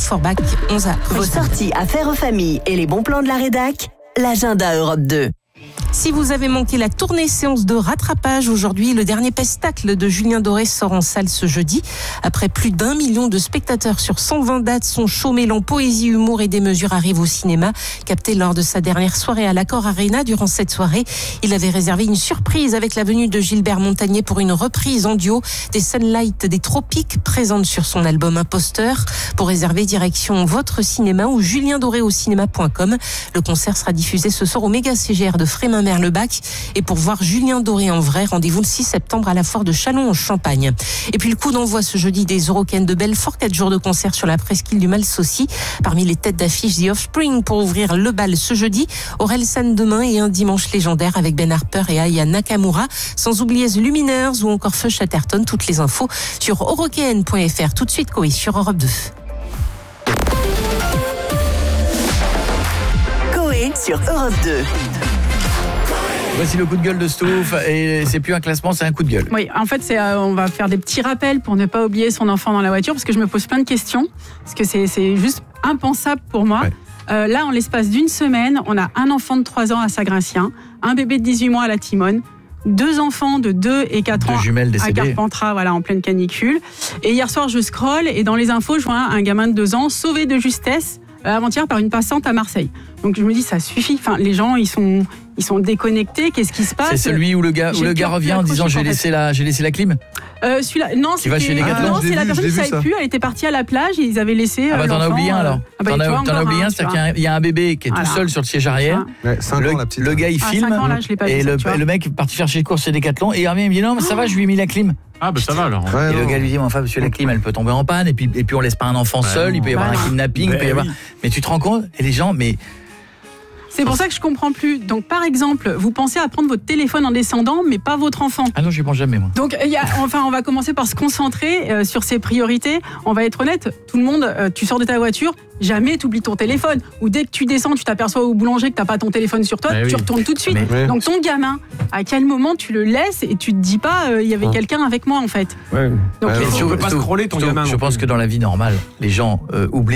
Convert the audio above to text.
Forbach, 11 à Vos sorties affaires aux familles et les bons plans de la rédac, l'agenda Europe 2. Si vous avez manqué la tournée séance de rattrapage, aujourd'hui, le dernier pestacle de Julien Doré sort en salle ce jeudi. Après plus d'1 million de spectateurs sur 120 dates, son show mêlant poésie, humour et démesure arrive au cinéma. Capté lors de sa dernière soirée à l'Accor Arena, durant cette soirée, il avait réservé une surprise avec la venue de Gilbert Montagnier pour une reprise en duo des Sunlight des Tropiques, présente sur son album Imposteur. Pour réserver, direction votre cinéma ou juliendoréaucinéma.com. Le concert sera diffusé ce soir au méga CGR de Frémin-Merlebach. Et pour voir Julien Doré en vrai, rendez-vous le 6 septembre à la foire de Châlons en Champagne. Et puis le coup d'envoi ce jeudi des Eurocaines de Belfort, 4 jours de concert sur la presqu'île du Malsaucy. Parmi les têtes d'affiche, The Offspring pour ouvrir le bal ce jeudi, Orelsan demain et un dimanche légendaire avec Ben Harper et Aya Nakamura. Sans oublier The Lumineers ou encore Feu Chatterton. Toutes les infos sur eurocaine.fr. Tout de suite, Koé sur Europe 2. Koé sur Europe 2. Voici le coup de gueule de Stouff, et c'est plus un classement, c'est un coup de gueule. Oui, en fait, on va faire des petits rappels pour ne pas oublier son enfant dans la voiture, parce que je me pose plein de questions, parce que c'est juste impensable pour moi. Ouais. Là, en l'espace d'une semaine, on a un enfant de 3 ans à Saint-Gratien, un bébé de 18 mois à la Timone, 2 enfants de 2 et 4 ans à Carpentras, voilà, en pleine canicule. Et hier soir, je scrolle, et dans les infos, je vois un gamin de 2 ans sauvé de justesse avant-hier par une passante à Marseille. Donc je me dis, ça suffit. Enfin, les gens, ils sont déconnectés. Qu'est-ce qui se passe? C'est celui où le gars revient en disant j'ai laissé la clim. Celui-là, non, qui va chez Decathlon. Non, c'est la personne qui ne savait plus. Elle était partie à la plage et ils avaient laissé. Ah bah t'en as oublié un alors. T'en as oublié un, c'est-à-dire qu'il y a un bébé qui est tout seul sur le siège arrière. Ouais, 5 ans, la petite. Le gars il filme et le mec est parti faire chez les courses chez Decathlon et il revient, il me dit non mais ça va, je lui ai mis la clim. Ah bah ça va alors. Et le gars lui dit enfin monsieur, la clim elle peut tomber en panne et puis on laisse pas un enfant seul, il peut y avoir un kidnapping, il peut y avoir. Mais tu te rends compte, et les gens c'est pour ça que je comprends plus. Donc, par exemple, vous pensez à prendre votre téléphone en descendant, mais pas votre enfant. Ah non, je ne pense jamais, moi. Donc, on va commencer par se concentrer sur ses priorités. On va être honnête, tout le monde, tu sors de ta voiture, jamais tu oublies ton téléphone. Ou dès que tu descends, tu t'aperçois au boulanger que tu n'as pas ton téléphone sur toi, tu retournes tout de suite. Donc, ton gamin, à quel moment tu le laisses et tu te dis pas, il y avait quelqu'un avec moi, en fait. Donc, tu ne peux pas scroller ton gamin. Je pense que dans la vie normale, les gens oublient